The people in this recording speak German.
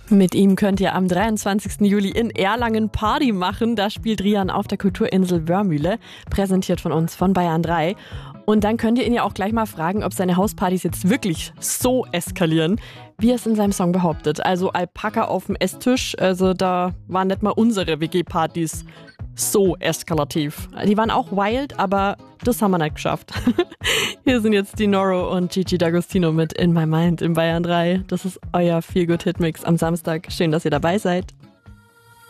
Mit ihm könnt ihr am 23. Juli in Erlangen Party machen. Da spielt Rian auf der Kulturinsel Wörmühle, präsentiert von uns, von Bayern 3. Und dann könnt ihr ihn ja auch gleich mal fragen, ob seine Hauspartys jetzt wirklich so eskalieren, wie er es in seinem Song behauptet. Also Alpaka auf dem Esstisch, also da waren nicht mal unsere WG-Partys so eskalativ. Die waren auch wild, aber das haben wir nicht geschafft. Hier sind jetzt die Noro und Gigi D'Agostino mit In My Mind in Bayern 3. Das ist euer Feel-Good-Hit-Mix am Samstag. Schön, dass ihr dabei seid.